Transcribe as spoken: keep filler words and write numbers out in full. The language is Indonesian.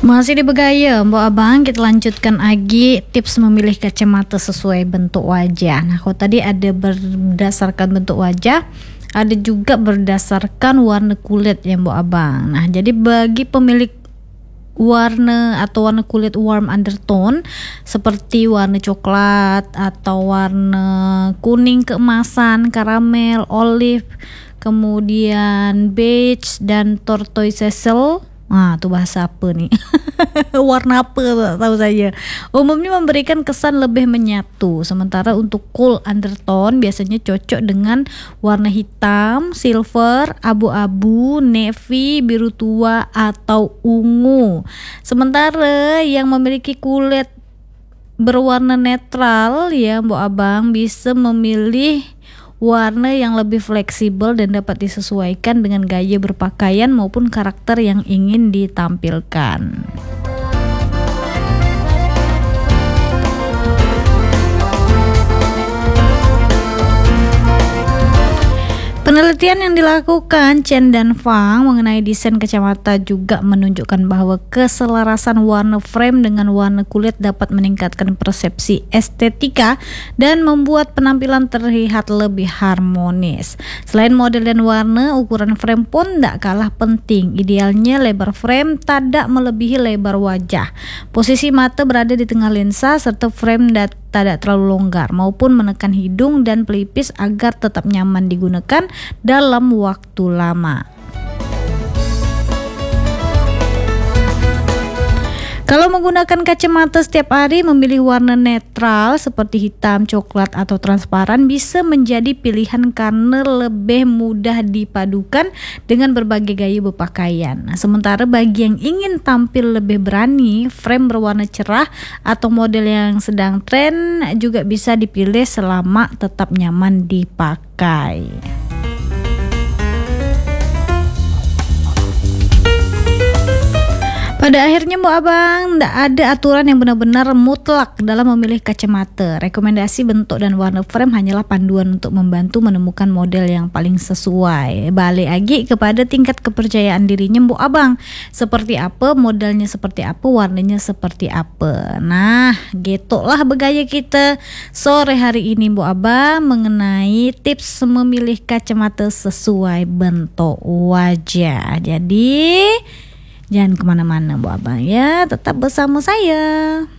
Masih di Begaya, Mbak Abang, kita lanjutkan lagi tips memilih kacamata sesuai bentuk wajah. Nah, kalau tadi ada berdasarkan bentuk wajah, ada juga berdasarkan warna kulit ya Mbak Abang. Nah, jadi bagi pemilik warna atau warna kulit warm undertone seperti warna coklat atau warna kuning keemasan, karamel, olive, kemudian beige dan tortoise shell. Nah, itu bahasa apa nih? Warna apa tak tahu saya. Umumnya memberikan kesan lebih menyatu. Sementara untuk cool undertone biasanya cocok dengan warna hitam, silver, abu-abu, navy, biru tua atau ungu. Sementara yang memiliki kulit berwarna netral ya Mbak Abang bisa memilih warna yang lebih fleksibel dan dapat disesuaikan dengan gaya berpakaian maupun karakter yang ingin ditampilkan. Penelitian yang dilakukan Chen dan Fang mengenai desain kacamata juga menunjukkan bahwa keselarasan warna frame dengan warna kulit dapat meningkatkan persepsi estetika dan membuat penampilan terlihat lebih harmonis. Selain model dan warna, ukuran frame pun tidak kalah penting. Idealnya lebar frame tidak melebihi lebar wajah. Posisi mata berada di tengah lensa serta frame dat tidak terlalu longgar maupun menekan hidung dan pelipis agar tetap nyaman digunakan dalam waktu lama. Kalau menggunakan kacamata setiap hari, memilih warna netral seperti hitam, coklat, atau transparan bisa menjadi pilihan karena lebih mudah dipadukan dengan berbagai gaya berpakaian. Nah, sementara bagi yang ingin tampil lebih berani, frame berwarna cerah atau model yang sedang tren juga bisa dipilih selama tetap nyaman dipakai. Pada akhirnya Mbak Abang, tidak ada aturan yang benar-benar mutlak dalam memilih kacamata. Rekomendasi bentuk dan warna frame hanyalah panduan untuk membantu menemukan model yang paling sesuai. Balik lagi kepada tingkat kepercayaan dirinya Mbak Abang. Seperti apa, modelnya seperti apa, warnanya seperti apa. Nah, gitulah begaya kita sore hari ini Mbak Abang mengenai tips memilih kacamata sesuai bentuk wajah. Jadi jangan kemana-mana Bu Abang ya, tetap bersama saya.